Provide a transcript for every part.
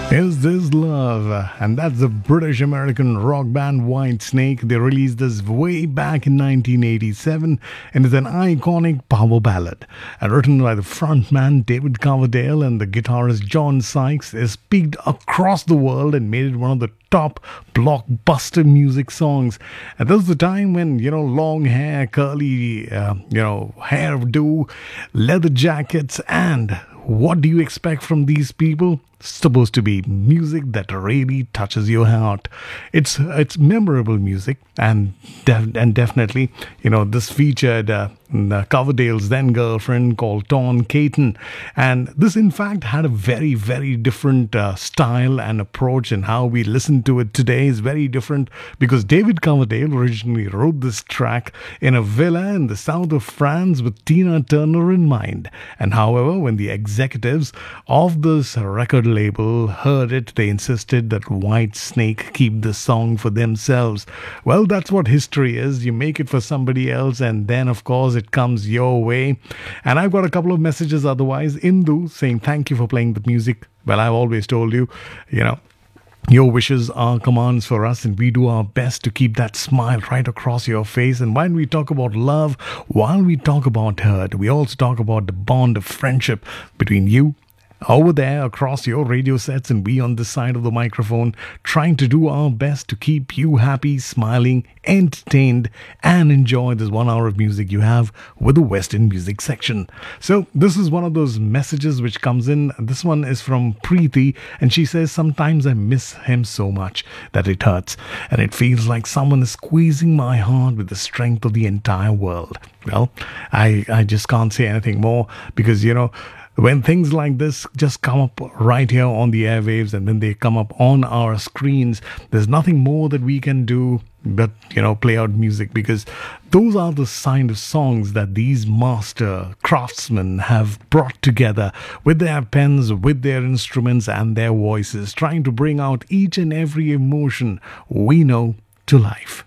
Is This Love? And that's the British American rock band Whitesnake. They released this way back in 1987 and it's an iconic power ballad. And written by the frontman David Coverdale and the guitarist John Sykes, is peaked across the world and made it one of the top blockbuster music songs. And this was the time when, long hair, curly, hairdo, leather jackets, and what do you expect from these people? Supposed to be music that really touches your heart. It's memorable music, and definitely, this featured Coverdale's then girlfriend called Dawn Caton, and this in fact had a very, very different style and approach, and how we listen to it today is very different because David Coverdale originally wrote this track in a villa in the south of France with Tina Turner in mind. And however, when the executives of this record label heard it, they insisted that Whitesnake keep the song for themselves. Well, that's what history is. You make it for somebody else, and then of course it comes your way. And I've got a couple of messages otherwise. Indu saying thank you for playing the music. Well, I've always told you, your wishes are commands for us, and we do our best to keep that smile right across your face. And while we talk about love, while we talk about hurt, we also talk about the bond of friendship between you over there across your radio sets and we on this side of the microphone, trying to do our best to keep you happy, smiling, entertained, and enjoy this 1 hour of music you have with the Western music section. So this is one of those messages which comes in. This one is from Preeti, and she says, sometimes I miss him so much that it hurts, and it feels like someone is squeezing my heart with the strength of the entire world. Well, I just can't say anything more because, when things like this just come up right here on the airwaves and then they come up on our screens, there's nothing more that we can do but, play out music, because those are the kind of songs that these master craftsmen have brought together with their pens, with their instruments and their voices, trying to bring out each and every emotion we know to life.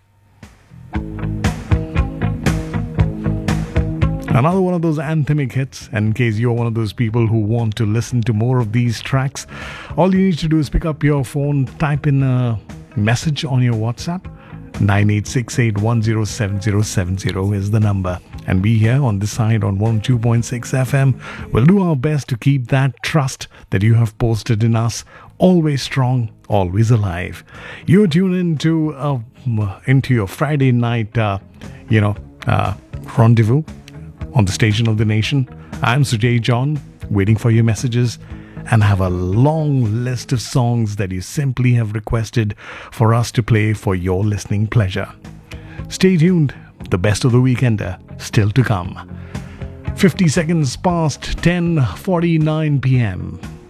Another one of those anthemic hits, and in case you're one of those people who want to listen to more of these tracks, all you need to do is pick up your phone, type in a message on your WhatsApp. 9868107070 is the number. And we here on this side on 102.6 FM will do our best to keep that trust that you have posted in us always strong, always alive. You're tuned into your Friday night, rendezvous on the station of the nation. I'm Sujay John, waiting for your messages, and have a long list of songs that you simply have requested for us to play for your listening pleasure. Stay tuned, the best of the weekender still to come. 50 seconds past 10:49 p.m.